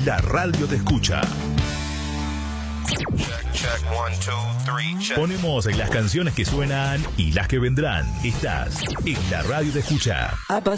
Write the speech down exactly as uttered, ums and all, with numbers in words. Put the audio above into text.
la radio te escucha. Check, check, one, two, three, check. Ponemos las canciones que suenan y las que vendrán. Estás en la radio te escucha.